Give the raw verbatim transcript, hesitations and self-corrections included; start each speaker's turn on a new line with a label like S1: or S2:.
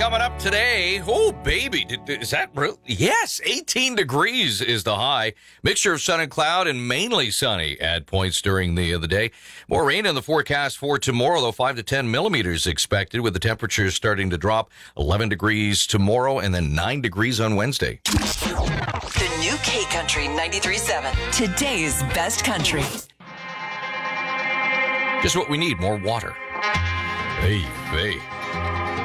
S1: coming up today. Oh, baby. Is that real? Yes, eighteen degrees is the high. Mixture of sun and cloud and mainly sunny at points during the, uh, the day. More rain in the forecast for tomorrow, though. five to ten millimeters expected with the temperatures starting to drop. eleven degrees tomorrow and then nine degrees on Wednesday.
S2: The new K Country ninety-three point seven. Today's best country.
S1: Just what we need, more water. Hey, hey.